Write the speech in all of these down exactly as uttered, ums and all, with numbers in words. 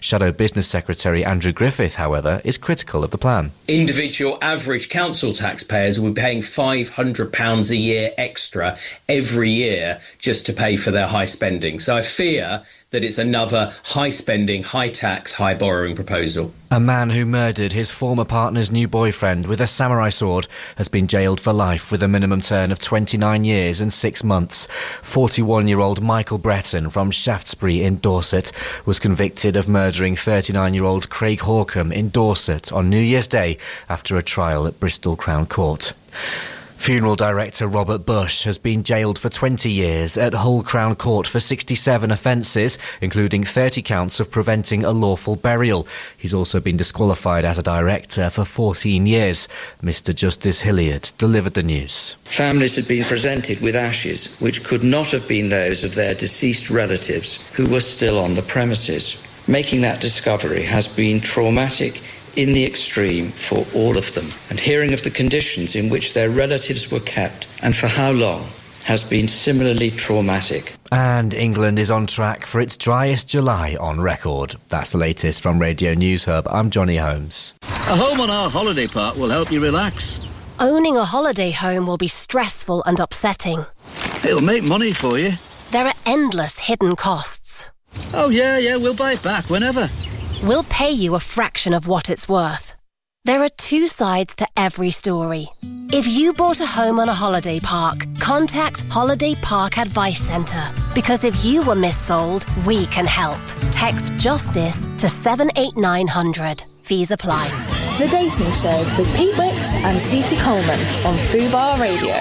Shadow Business Secretary Andrew Griffith, however, is critical of the plan. Individual average council taxpayers will be paying five hundred pounds a year extra every year just to pay for their high spending. So I fear that it's another high spending, high tax, high borrowing proposal. A man who murdered his former partner's new boyfriend with a samurai sword has been jailed for life with a minimum term of twenty-nine years and six months. forty-one-year-old Michael Breton from Shaftesbury in Dorset was convicted of murdering thirty-nine-year-old Craig Hawcombe in Dorset on New Year's Day after a trial at Bristol Crown Court. Funeral director Robert Bush has been jailed for twenty years at Hull Crown Court for sixty-seven offences, including thirty counts of preventing a lawful burial. He's also been disqualified as a director for fourteen years. Mister Justice Hilliard delivered the news. Families had been presented with ashes which could not have been those of their deceased relatives who were still on the premises. Making that discovery has been traumatic in the extreme for all of them, and hearing of the conditions in which their relatives were kept and for how long has been similarly traumatic. And England is on track for its driest July on record. That's the latest from Radio News Hub. I'm Johnny Holmes. A home on our holiday park will help you relax. Owning a holiday home will be stressful and upsetting. It'll make money for you. There are endless hidden costs. Oh yeah, yeah, we'll buy it back whenever. We'll pay you a fraction of what it's worth. There are two sides to every story. If you bought a home on a holiday park, contact Holiday Park Advice Centre. Because if you were missold, we can help. Text JUSTICE to seven eight nine hundred. Fees apply. The Dating Show with Pete Wicks and Cece Coleman on Fubar Radio.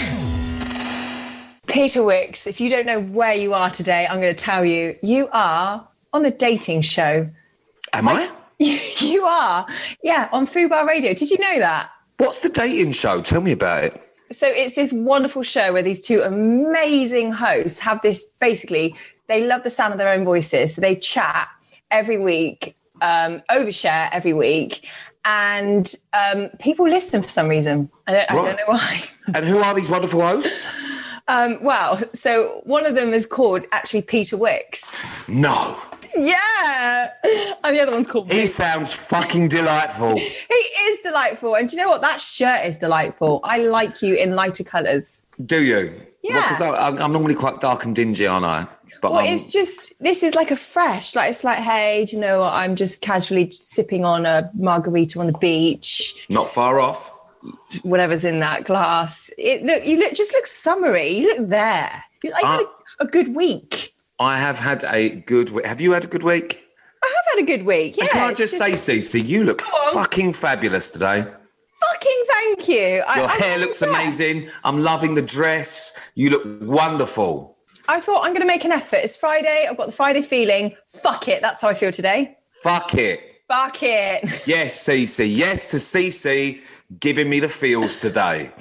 Peter Wicks, if you don't know where you are today, I'm going to tell you, you are on The Dating Show. Am I? You are. Yeah, on Fubar Radio. Did you know that? What's The Dating Show? Tell me about it. So it's this wonderful show where these two amazing hosts have this, basically, they love the sound of their own voices. So they chat every week, um, overshare every week, and um, people listen for some reason. I don't, right. I don't know why. And who are these wonderful hosts? Um, well, so one of them is called actually Peter Wicks. No. Yeah. And the other one's called He Vic. sounds fucking delightful. He is delightful. And do you know what? That shirt is delightful. I like you in lighter colours. Do you? Yeah. Because well, I'm, I'm normally quite dark and dingy, aren't I? But well, um, it's just, this is like a fresh, like, it's like, hey, do you know what? I'm just casually sipping on a margarita on the beach. Not far off. Whatever's in that glass. It look, you look, just look summery. You look there. You like uh, a, a good week. I have had a good week. Have you had a good week? I have had a good week, yeah. And can I just, just say, Cece, you look fucking fabulous today. Fucking thank you. Your I, hair looks amazing. I'm loving the dress. You look wonderful. I thought I'm going to make an effort. It's Friday. I've got the Friday feeling. Fuck it. That's how I feel today. Fuck it. Fuck it. Yes, Cece. Yes to Cece giving me the feels today.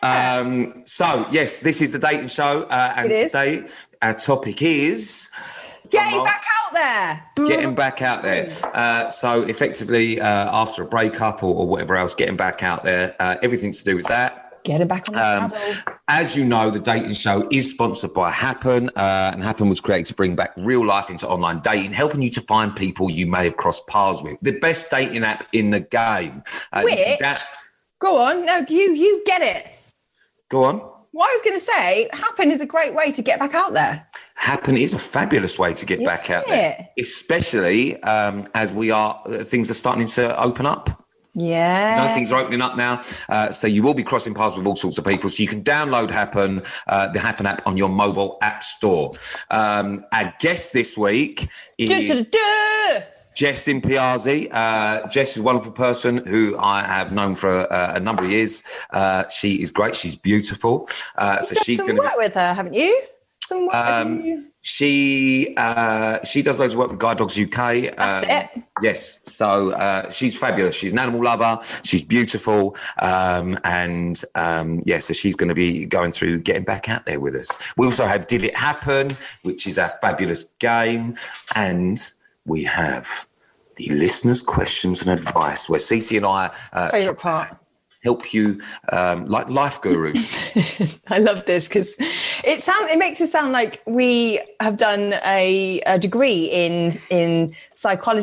Um, so, yes, this is The Dating Show. Uh, and today our topic is... Getting back out there. Getting back out there. Uh, so, effectively, uh, after a breakup or, or whatever else, getting back out there, uh, everything to do with that. Getting back on the um, saddle. As you know, The Dating Show is sponsored by Happen, uh, and Happen was created to bring back real life into online dating, helping you to find people you may have crossed paths with. The best dating app in the game. Uh, Which? Da- Go on. No, you you get it. Go on. What I was going to say, Happen is a great way to get back out there. Happen is a fabulous way to get Isn't back out it? there, especially um, as we are, things are starting to open up. Yeah. You know, things are opening up now. Uh, so you will be crossing paths with all sorts of people. So you can download Happen, uh, the Happen app on your mobile app store. Um, our guest this week is... Duh, duh, duh. Jess Impiazzi. Uh, Jess is a wonderful person who I have known for a, a number of years. Uh, she is great. She's beautiful. Uh, so she's going to work with her, haven't you? Some work um, you? She uh, she does loads of work with Guide Dogs U K. That's um, it. Yes. So uh, she's fabulous. She's an animal lover. She's beautiful. Um, and um, yeah, so she's going to be going through getting back out there with us. We also have Did It Happen, which is our fabulous game. And we have the listeners' questions and advice, where Cece and I uh, favourite part. help you um, like life gurus. I love this because it sounds it makes it sound like we have done a, a degree in in psychology